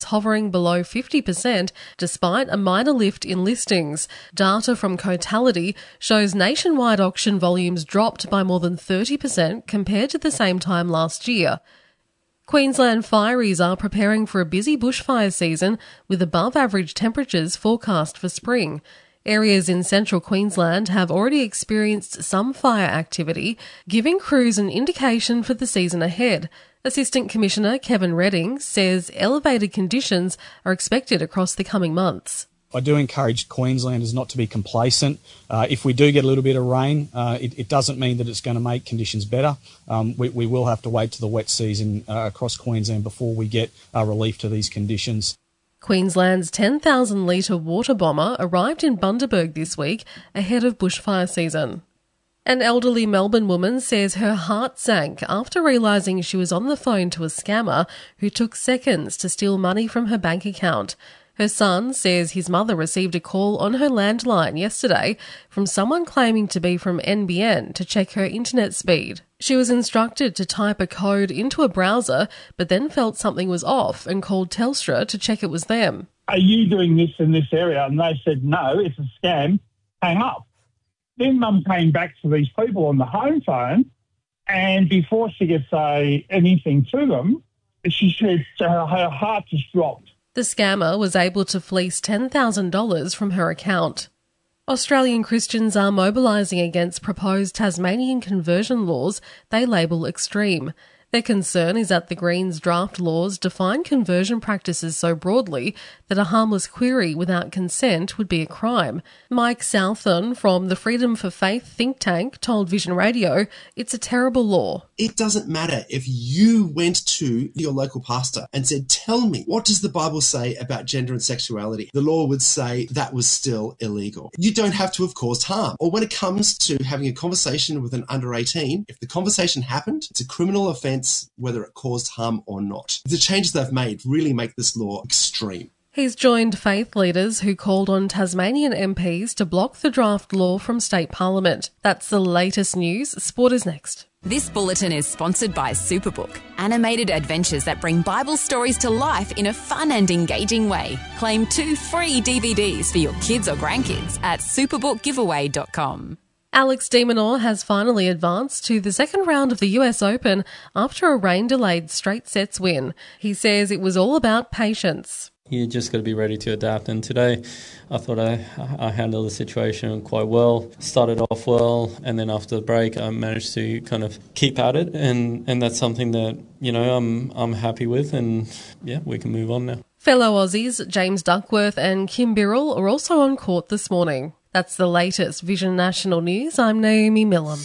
hovering below 50% despite a minor lift in listings. Data from Cotality shows nationwide auction volumes dropped by more than 30% compared to the same time last year. Queensland fireys are preparing for a busy bushfire season with above-average temperatures forecast for spring. Areas in central Queensland have already experienced some fire activity, giving crews an indication for the season ahead. Assistant Commissioner Kevin Redding says elevated conditions are expected across the coming months. I do encourage Queenslanders not to be complacent. If we do get a little bit of rain, it doesn't mean that it's going to make conditions better. We will have to wait to the wet season across Queensland before we get relief to these conditions. Queensland's 10,000-litre water bomber arrived in Bundaberg this week ahead of bushfire season. An elderly Melbourne woman says her heart sank after realising she was on the phone to a scammer who took seconds to steal money from her bank account. Her son says his mother received a call on her landline yesterday from someone claiming to be from NBN to check her internet speed. She was instructed to type a code into a browser, but then felt something was off and called Telstra to check it was them. Are you doing this in this area? And they said, no, it's a scam, hang up. Then Mum came back to these people on the home phone, and before she could say anything to them, she said her heart just dropped. The scammer was able to fleece $10,000 from her account. Australian Christians are mobilising against proposed Tasmanian conversion laws they label extreme. Their concern is that the Greens' draft laws define conversion practices so broadly that a harmless query without consent would be a crime. Mike Southon from the Freedom for Faith think tank told Vision Radio it's a terrible law. It doesn't matter if you went to your local pastor and said, tell me, what does the Bible say about gender and sexuality? The law would say that was still illegal. You don't have to have caused harm. Or when it comes to having a conversation with an under 18, if the conversation happened, it's a criminal offence whether it caused harm or not. The changes they've made really make this law extreme. He's joined faith leaders who called on Tasmanian MPs to block the draft law from state parliament. That's the latest news. Sport is next. This bulletin is sponsored by Superbook, animated adventures that bring Bible stories to life in a fun and engaging way. Claim 2 free DVDs for your kids or grandkids at superbookgiveaway.com. Alex de Minaur has finally advanced to the second round of the US Open after a rain-delayed straight sets win. He says it was all about patience. You just got to be ready to adapt, and today I thought I handled the situation quite well. Started off well, and then after the break I managed to kind of keep at it, and that's something that, you know, I'm happy with, and yeah, we can move on now. Fellow Aussies James Duckworth and Kim Birrell are also on court this morning. That's the latest Vision National News. I'm Naomi Millam.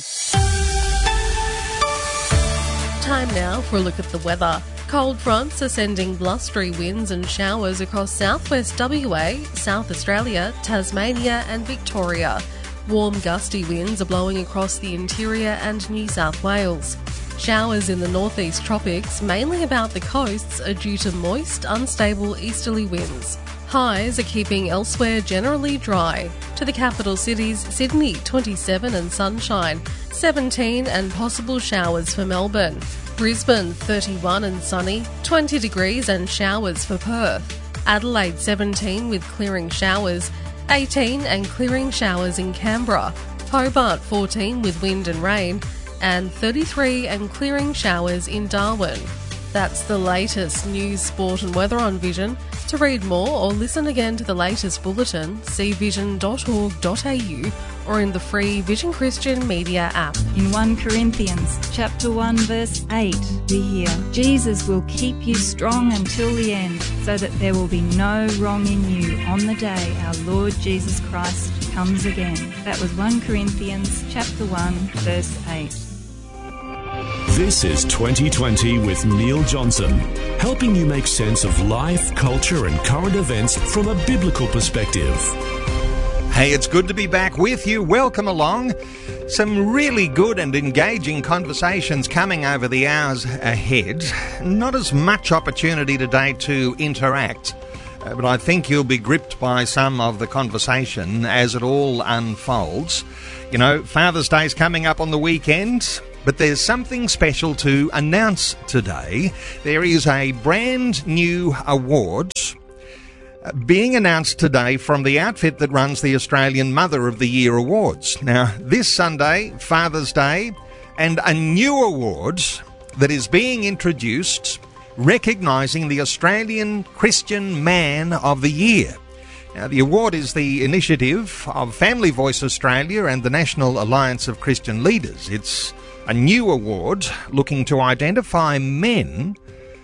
Time now for a look at the weather. Cold fronts are sending blustery winds and showers across southwest WA, South Australia, Tasmania and Victoria. Warm gusty winds are blowing across the interior and New South Wales. Showers in the northeast tropics, mainly about the coasts, are due to moist, unstable easterly winds. Highs are keeping elsewhere generally dry. To the capital cities, Sydney 27 and sunshine, 17 and possible showers for Melbourne. Brisbane 31 and sunny, 20 degrees and showers for Perth. Adelaide 17 with clearing showers, 18 and clearing showers in Canberra. Hobart 14 with wind and rain, and 33 and clearing showers in Darwin. That's the latest news, sport and weather on Vision. To read more or listen again to the latest bulletin, see vision.org.au or in the free Vision Christian Media app. In 1 Corinthians chapter 1 verse 8, we hear, Jesus will keep you strong until the end, so that there will be no wrong in you on the day our Lord Jesus Christ comes again. That was 1 Corinthians chapter 1 verse 8. This is 2020 with Neil Johnson, helping you make sense of life, culture and current events from a biblical perspective. Hey, it's good to be back with you. Welcome along. Some really good and engaging conversations coming over the hours ahead. Not as much opportunity today to interact, but I think you'll be gripped by some of the conversation as it all unfolds. You know, Father's Day's coming up on the weekend. But there's something special to announce today. There is a brand new award being announced today from the outfit that runs the Australian Mother of the Year Awards. Now, this Sunday, Father's Day, and a new award that is being introduced recognising the Australian Christian Man of the Year. Now, the award is the initiative of Family Voice Australia and the National Alliance of Christian Leaders. It's a new award looking to identify men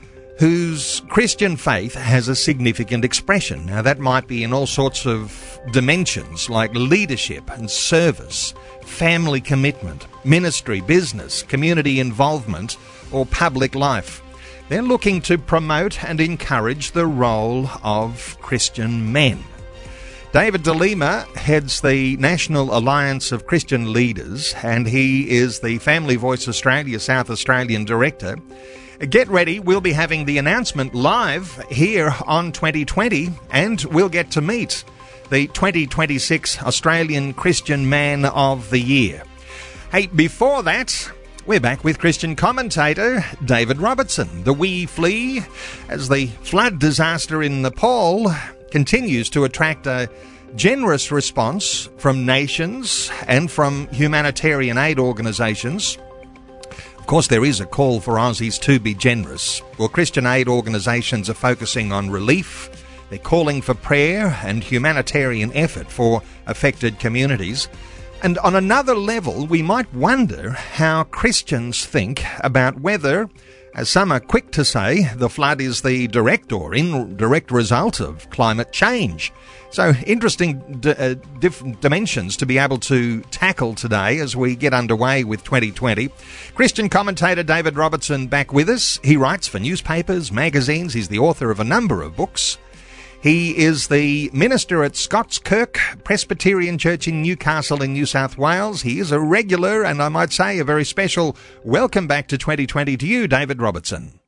whose Christian faith has a significant expression. Now, that might be in all sorts of dimensions like leadership and service, family commitment, ministry, business, community involvement, or public life. They're looking to promote and encourage the role of Christian men. David de Lima heads the National Alliance of Christian Leaders, and he is the Family Voice Australia South Australian Director. Get ready, we'll be having the announcement live here on 2020, and we'll get to meet the 2026 Australian Christian Man of the Year. Hey, before that, we're back with Christian commentator David Robertson. The wee flea, as the flood disaster in Nepal continues to attract a generous response from nations and from humanitarian aid organisations. Of course, there is a call for Aussies to be generous. Well, Christian aid organisations are focusing on relief. They're calling for prayer and humanitarian effort for affected communities. And on another level, we might wonder how Christians think about whether, as some are quick to say, the flood is the direct or indirect result of climate change. So interesting different dimensions to be able to tackle today as we get underway with 2020. Christian commentator David Robertson back with us. He writes for newspapers, magazines. He's the author of a number of books. He is the minister at Scots Kirk Presbyterian Church in Newcastle in New South Wales. He is a regular and I might say a very special welcome back to 2020 to you, David Robertson.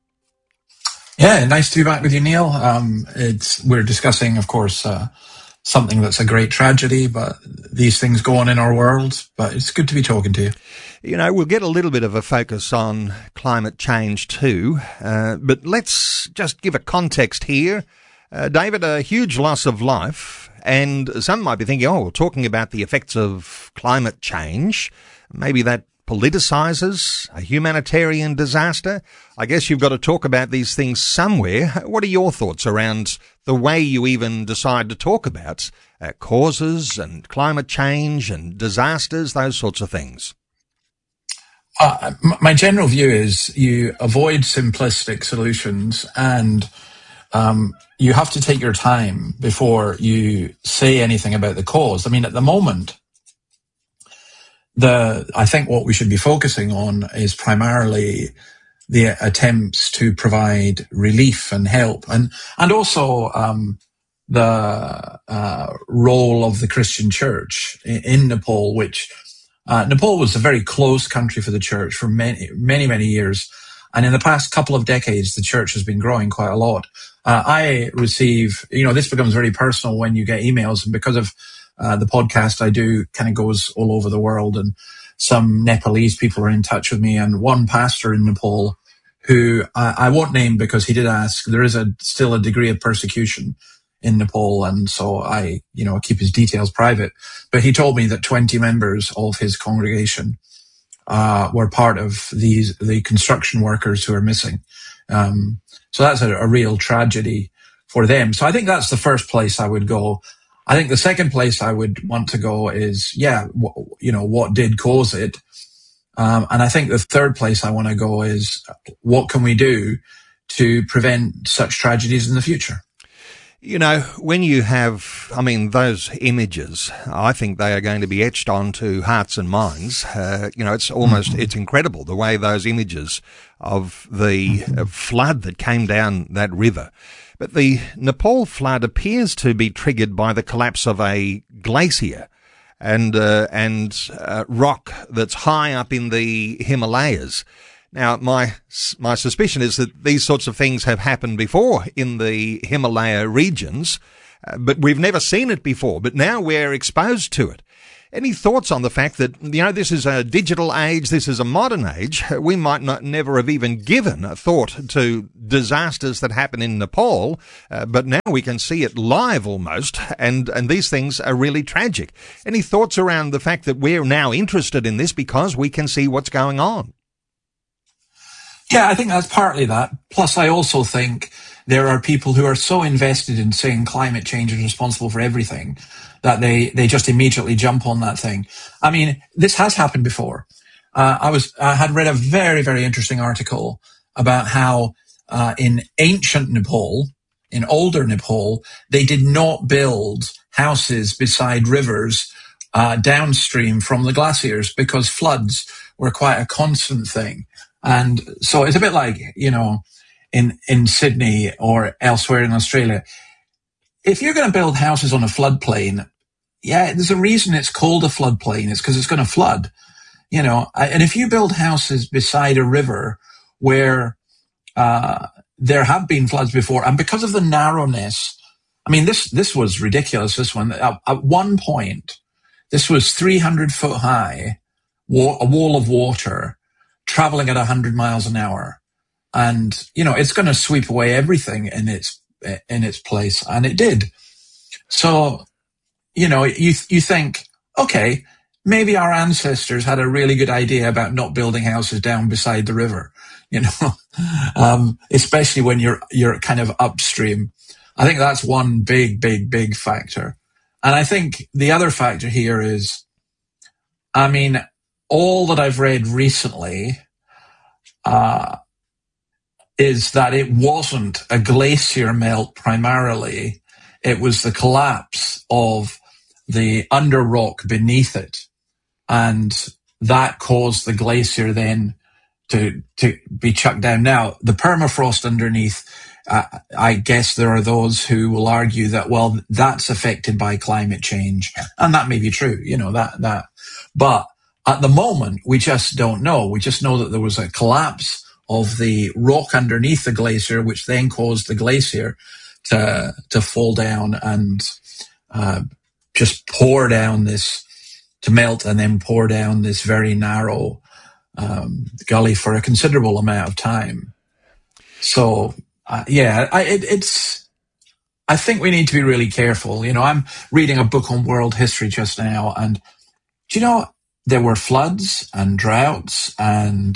Yeah, nice to be back with you, Neil. We're discussing, of course, something that's a great tragedy, but these things go on in our world. But it's good to be talking to you. You know, we'll get a little bit of a focus on climate change too, but let's just give a context here. David, a huge loss of life, and some might be thinking, oh, we're talking about the effects of climate change. Maybe that politicises a humanitarian disaster. I guess you've got to talk about these things somewhere. What are your thoughts around the way you even decide to talk about causes and climate change and disasters, those sorts of things? My general view is you avoid simplistic solutions and you have to take your time before you say anything about the cause. I mean, at the moment, I think what we should be focusing on is primarily the attempts to provide relief and help, and also the role of the Christian Church in Nepal, which Nepal was a very close country for the church for many years. And in the past couple of decades, the church has been growing quite a lot. I receive, this becomes very personal when you get emails, and because of the podcast I do kind of goes all over the world, and some Nepalese people are in touch with me, and one pastor in Nepal who I won't name because he did ask, there is still a degree of persecution in Nepal, and so I keep his details private, but he told me that 20 members of his congregation were part of the construction workers who are missing. So that's a real tragedy for them. So I think that's the first place I would go. I think the second place I would want to go is, what did cause it? And I think the third place I want to go is, what can we do to prevent such tragedies in the future? When you have, those images, I think they are going to be etched onto hearts and minds. It's incredible the way those images of the flood that came down that river. But the Nepal flood appears to be triggered by the collapse of a glacier and rock that's high up in the Himalayas. Now, my suspicion is that these sorts of things have happened before in the Himalaya regions, but we've never seen it before. But now we're exposed to it. Any thoughts on the fact that, this is a digital age, this is a modern age? We might never have even given a thought to disasters that happen in Nepal, but now we can see it live almost, and these things are really tragic. Any thoughts around the fact that we're now interested in this because we can see what's going on? Yeah, I think that's partly that. Plus, I also think there are people who are so invested in saying climate change is responsible for everything that they just immediately jump on that thing. I mean, this has happened before. I had read a very, very interesting article about how in ancient Nepal, in older Nepal, they did not build houses beside rivers downstream from the glaciers because floods were quite a constant thing. And so it's a bit like, in Sydney or elsewhere in Australia, if you're going to build houses on a floodplain, yeah, there's a reason it's called a floodplain. It's because it's going to flood, and if you build houses beside a river where there have been floods before, and because of the narrowness, I mean, this was ridiculous, this one. At one point, this was 300 foot high, a wall of water, traveling at 100 miles an hour. And, it's going to sweep away everything in its place. And it did. So, you think, okay, maybe our ancestors had a really good idea about not building houses down beside the river, especially when you're kind of upstream. I think that's one big, big, big factor. And I think the other factor here is, all that I've read recently, is that it wasn't a glacier melt primarily. It was the collapse of the under rock beneath it. And that caused the glacier then to be chucked down. Now, the permafrost underneath, I guess there are those who will argue that, well, that's affected by climate change. And that may be true, but at the moment, we just don't know. We just know that there was a collapse of the rock underneath the glacier, which then caused the glacier to fall down and just pour down to melt and then pour down this very narrow gully for a considerable amount of time. So, I think we need to be really careful. I'm reading a book on world history just now, and there were floods and droughts and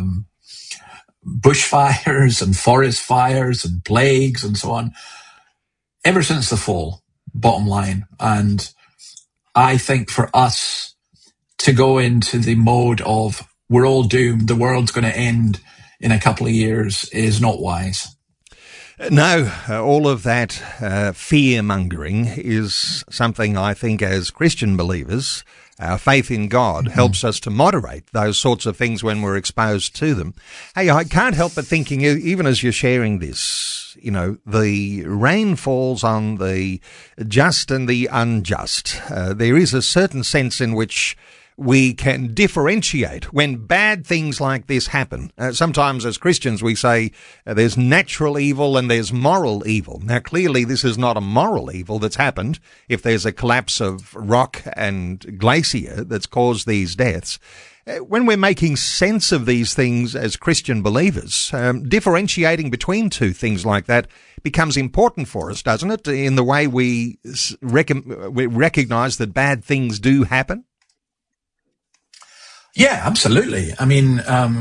bushfires and forest fires and plagues and so on ever since the fall, bottom line. And I think for us to go into the mode of we're all doomed, the world's going to end in a couple of years is not wise. No, all of that fear-mongering is something I think as Christian believers, our faith in God helps us to moderate those sorts of things when we're exposed to them. Hey, I can't help but thinking, even as you're sharing this, the rain falls on the just and the unjust. There is a certain sense in which we can differentiate when bad things like this happen. Sometimes as Christians we say there's natural evil and there's moral evil. Now clearly this is not a moral evil that's happened if there's a collapse of rock and glacier that's caused these deaths. When we're making sense of these things as Christian believers, differentiating between two things like that becomes important for us, doesn't it, in the way we recognize that bad things do happen? Yeah, absolutely. I mean,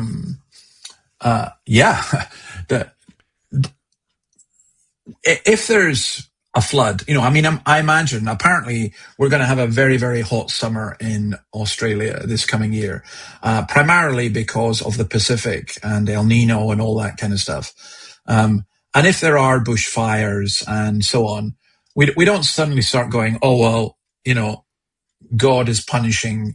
if there's a flood, I imagine apparently we're going to have a very, very hot summer in Australia this coming year, primarily because of the Pacific and El Nino and all that kind of stuff. And if there are bushfires and so on, we don't suddenly start going, oh, well, God is punishing,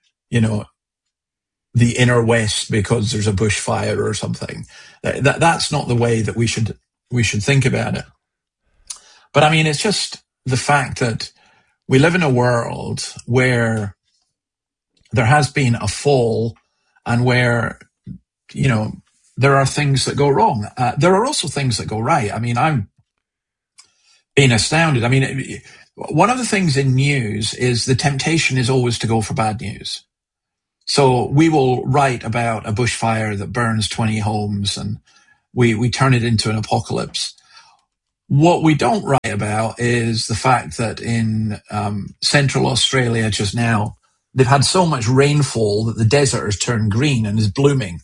the inner west because there's a bushfire or something. That's not the way that we should think about it. But I mean, it's just the fact that we live in a world where there has been a fall and where, there are things that go wrong. There are also things that go right. I mean, I'm being astounded. I mean, one of the things in news is the temptation is always to go for bad news. So we will write about a bushfire that burns 20 homes and we turn it into an apocalypse. What we don't write about is the fact that in central Australia just now, they've had so much rainfall that the desert has turned green and is blooming.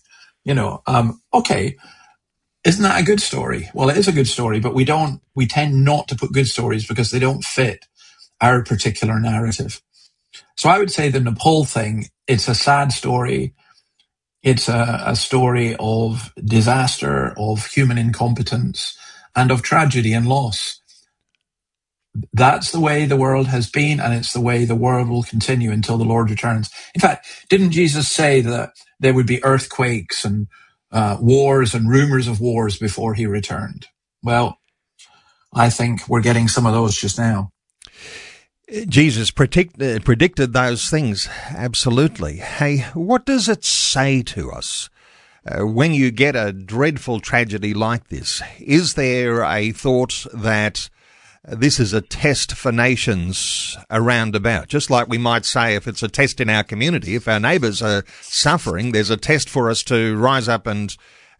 Okay, isn't that a good story? Well, it is a good story, but we tend not to put good stories because they don't fit our particular narrative. So I would say the Nepal thing, it's a sad story. It's a story of disaster, of human incompetence, and of tragedy and loss. That's the way the world has been, and it's the way the world will continue until the Lord returns. In fact, didn't Jesus say that there would be earthquakes and wars and rumors of wars before he returned? Well, I think we're getting some of those just now. Jesus predicted those things, absolutely. Hey, what does it say to us when you get a dreadful tragedy like this? Is there a thought that this is a test for nations around about? Just like we might say if it's a test in our community, if our neighbours are suffering, there's a test for us to rise up and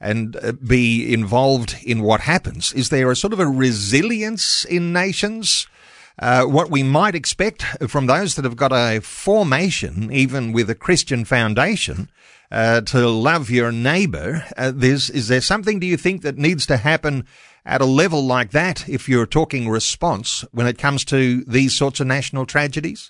be involved in what happens. Is there a sort of a resilience in nations? What we might expect from those that have got a formation, even with a Christian foundation, to love your neighbour. Is there something, do you think, that needs to happen at a level like that if you're talking response when it comes to these sorts of national tragedies?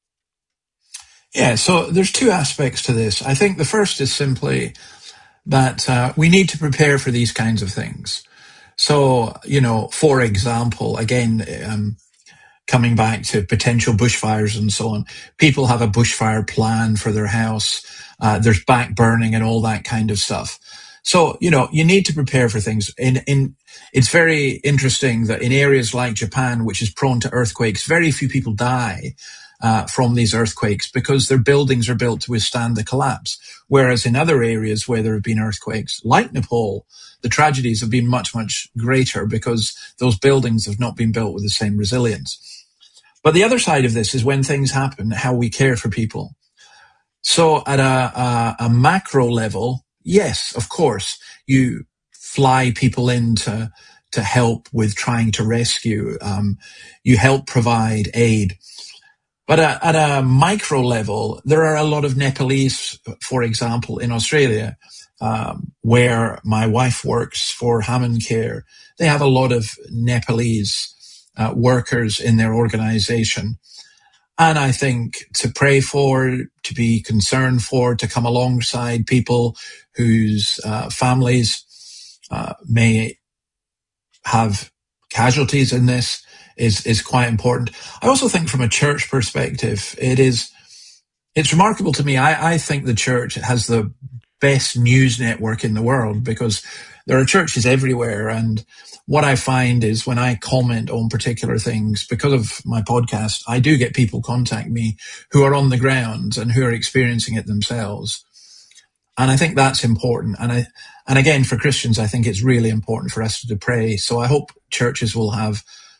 Yeah, so there's two aspects to this. I think the first is simply that we need to prepare for these kinds of things. So, for example, again, coming back to potential bushfires and so on, people have a bushfire plan for their house. There's back burning and all that kind of stuff. So, you need to prepare for things. It's very interesting that in areas like Japan, which is prone to earthquakes, very few people die from these earthquakes because their buildings are built to withstand the collapse. Whereas in other areas where there have been earthquakes, like Nepal, the tragedies have been much, much greater because those buildings have not been built with the same resilience. But the other side of this is when things happen, how we care for people. So at a macro level, yes, of course, you fly people in to help with trying to rescue. You help provide aid. But at a micro level, there are a lot of Nepalese, for example, in Australia, where my wife works for Hammond Care. They have a lot of Nepalese workers in their organization. And I think to pray for, to be concerned for, to come alongside people whose families may have casualties in this is quite important. I also think from a church perspective, it's remarkable to me. I think the church has the best news network in the world because there are churches everywhere. And what I find is when I comment on particular things, because of my podcast, I do get people contact me who are on the ground and who are experiencing it themselves. And I think that's important. And again, for Christians, I think it's really important for us to pray. So I hope churches will have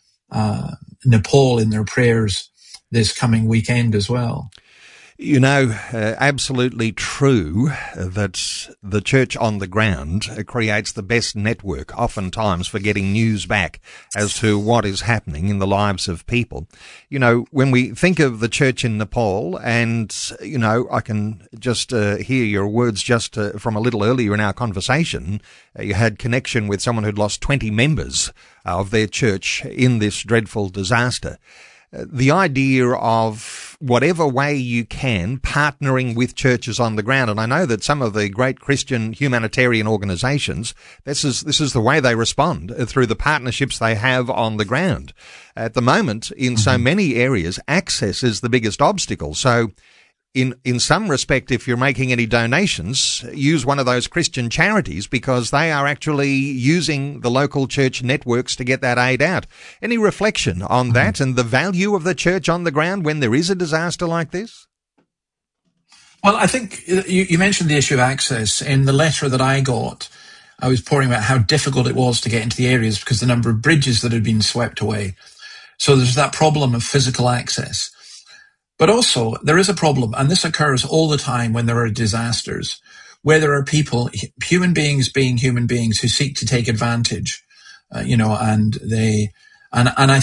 Nepal in their prayers this coming weekend as well. Absolutely true that the church on the ground creates the best network oftentimes for getting news back as to what is happening in the lives of people. When we think of the church in Nepal, and, I can just hear your words just from a little earlier in our conversation. You had connection with someone who'd lost 20 members of their church in this dreadful disaster. The idea of whatever way you can partnering with churches on the ground. And I know that some of the great Christian humanitarian organizations, this is the way they respond, through the partnerships they have on the ground. At the moment, in so many areas, access is the biggest obstacle. So in some respect, if you're making any donations, use one of those Christian charities because they are actually using the local church networks to get that aid out. Any reflection on that and the value of the church on the ground when there is a disaster like this? Well, I think you mentioned the issue of access. In the letter that I got, I was pouring about how difficult it was to get into the areas because the number of bridges that had been swept away. So there's that problem of physical access. But also there is a problem, and this occurs all the time when there are disasters, where there are people, human beings being human beings, who seek to take advantage, and I